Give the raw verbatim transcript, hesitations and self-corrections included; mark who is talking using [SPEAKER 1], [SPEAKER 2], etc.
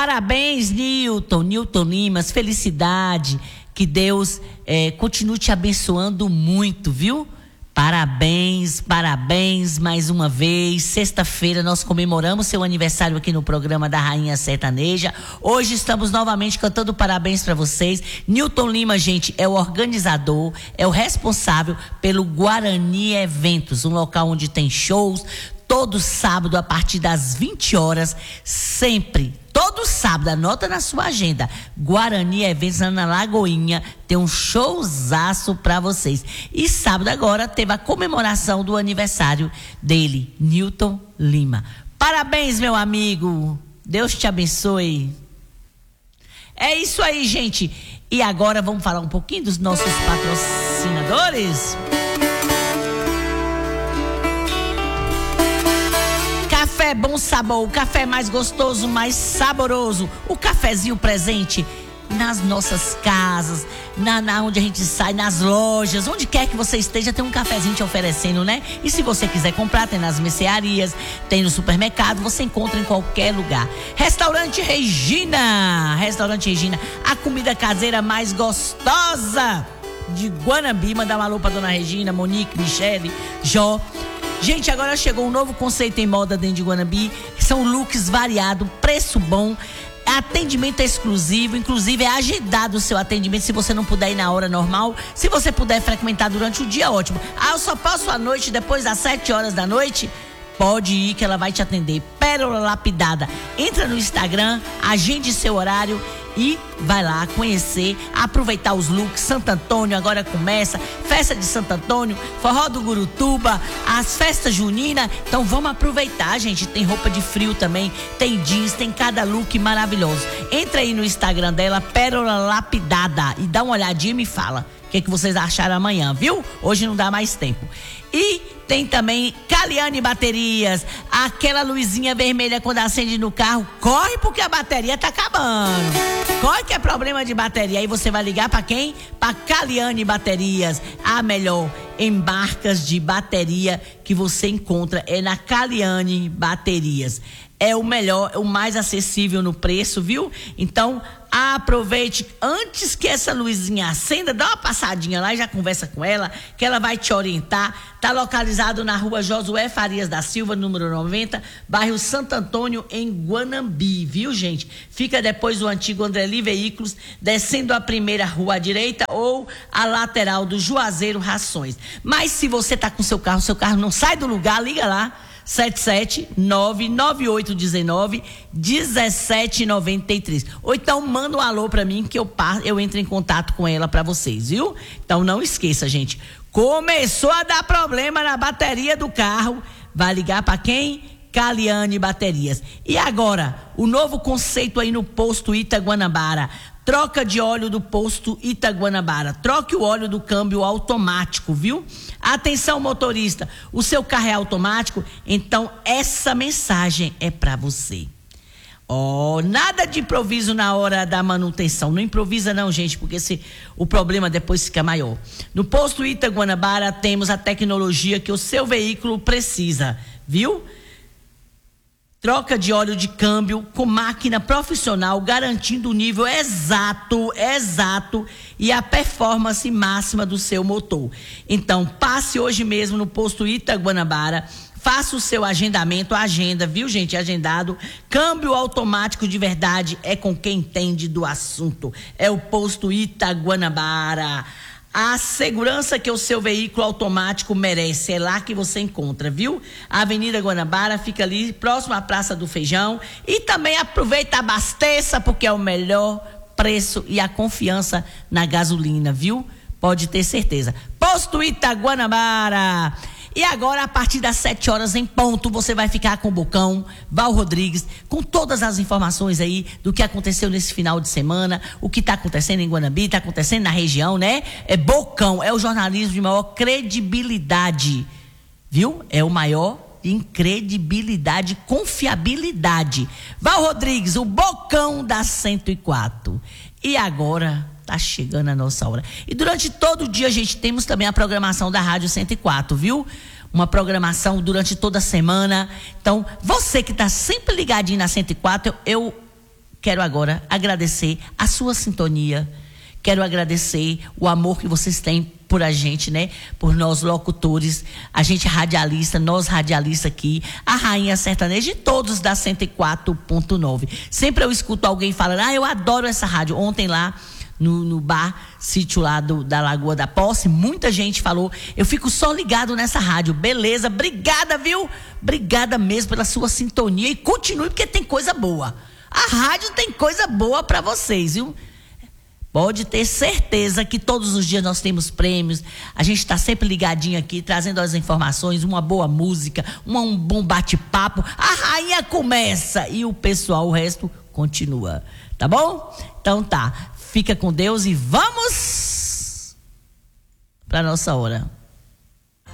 [SPEAKER 1] Parabéns, Newton, Newton Limas, felicidade, que Deus é, continue te abençoando muito, viu? Parabéns, parabéns mais uma vez. Sexta-feira nós comemoramos seu aniversário aqui no programa da Rainha Sertaneja. Hoje estamos novamente cantando parabéns para vocês. Newton Lima, gente, é o organizador, é o responsável pelo Guarani Eventos, um local onde tem shows todo sábado a partir das vinte horas, sempre. Todo sábado, anota na sua agenda. Guarani Eventos na Lagoinha tem um showzaço pra vocês. E sábado agora teve a comemoração do aniversário dele, Newton Lima. Parabéns, meu amigo. Deus te abençoe. É isso aí, gente. E agora vamos falar um pouquinho dos nossos patrocinadores. Café Bom Sabor, o café mais gostoso, mais saboroso. O cafezinho presente nas nossas casas, na, na onde a gente sai, nas lojas, onde quer que você esteja, tem um cafezinho te oferecendo, né? E se você quiser comprar, tem nas mercearias, tem no supermercado, você encontra em qualquer lugar. Restaurante Regina, Restaurante Regina, a comida caseira mais gostosa de Guanambi. Manda um alô pra Dona Regina, Monique, Michele, Jó. Gente, agora chegou um novo conceito em moda dentro de Guanambi. São looks variados, preço bom, atendimento exclusivo. Inclusive é agendado o seu atendimento se você não puder ir na hora normal. Se você puder frequentar durante o dia, ótimo. Ah, eu só posso à noite, depois das sete horas da noite? Pode ir que ela vai te atender. Pérola Lapidada. Entra no Instagram, agende seu horário e vai lá conhecer, aproveitar os looks. Santo Antônio agora começa, festa de Santo Antônio, forró do Gurutuba, as festas juninas. Então vamos aproveitar, gente. Tem roupa de frio também, tem jeans, tem cada look maravilhoso. Entra aí no Instagram dela, Pérola Lapidada, e dá uma olhadinha e me fala o que, que vocês acharam amanhã, viu? Hoje não dá mais tempo. E tem também Caliane Baterias, aquela luzinha vermelha quando acende no carro, corre porque a bateria tá acabando. Corre que é problema de bateria. Aí você vai ligar pra quem? Pra Caliane Baterias, a melhor em marcas de bateria que você encontra é na Caliane Baterias. É o melhor, o mais acessível no preço, viu? Então, aproveite antes que essa luzinha acenda, dá uma passadinha lá e já conversa com ela, que ela vai te orientar. Tá localizado na rua Josué Farias da Silva, número noventa, bairro Santo Antônio, em Guanambi, viu, gente? Fica depois do antigo Andreli Veículos, descendo a primeira rua à direita ou a lateral do Juazeiro Rações. Mas se você tá com seu carro, seu carro não sai do lugar, liga lá. sete sete nove nove oito um nove um sete nove três. Ou então manda um alô pra mim que eu, eu entro em contato com ela pra vocês, viu? Então não esqueça, gente. Começou a dar problema na bateria do carro. Vai ligar pra quem? Caliane Baterias. E agora, o novo conceito aí no posto Itaguanabara. Troca de óleo do posto Itaguanabara. Troque o óleo do câmbio automático, viu? Atenção, motorista. O seu carro é automático? Então, essa mensagem é para você. Ó, oh, nada de improviso na hora da manutenção. Não improvisa não, gente, porque se, o problema depois fica maior. No posto Itaguanabara temos a tecnologia que o seu veículo precisa, viu? Troca de óleo de câmbio com máquina profissional, garantindo o nível exato, exato e a performance máxima do seu motor. Então, passe hoje mesmo no posto Itaguanabara, faça o seu agendamento, agenda, viu, gente? Agendado. Câmbio automático de verdade é com quem entende do assunto. É o posto Itaguanabara. A segurança que o seu veículo automático merece, é lá que você encontra, viu? A Avenida Guanabara fica ali, próximo à Praça do Feijão. E também aproveita, abasteça, porque é o melhor preço e a confiança na gasolina, viu? Pode ter certeza. Posto Itaguanabara. E agora, a partir das sete horas em ponto, você vai ficar com o Bocão, Val Rodrigues, com todas as informações aí do que aconteceu nesse final de semana, o que está acontecendo em Guanambi, está acontecendo na região, né? É Bocão, é o jornalismo de maior credibilidade, viu? É o maior em credibilidade, confiabilidade. Val Rodrigues, o Bocão da cento e quatro. E agora... tá chegando a nossa hora. E durante todo o dia, gente, temos também a programação da Rádio cento e quatro, viu? Uma programação durante toda a semana. Então, você que tá sempre ligadinho na cento e quatro, eu, eu quero agora agradecer a sua sintonia. Quero agradecer o amor que vocês têm por a gente, né? Por nós locutores, a gente radialista, nós radialistas aqui, a Rainha Sertaneja e todos da cento e quatro ponto nove. Sempre eu escuto alguém falando, ah, eu adoro essa rádio. Ontem lá no, no bar, sítio lá do, da Lagoa da Posse, muita gente falou, eu fico só ligado nessa rádio. Beleza, obrigada, viu? Obrigada mesmo pela sua sintonia e continue porque tem coisa boa. A rádio tem coisa boa para vocês, viu? Pode ter certeza que todos os dias nós temos prêmios. A gente está sempre ligadinho aqui, trazendo as informações, uma boa música, uma, um bom bate-papo. A rainha começa e o pessoal, o resto, continua. Tá bom? Então tá. Fica com Deus e vamos para nossa hora.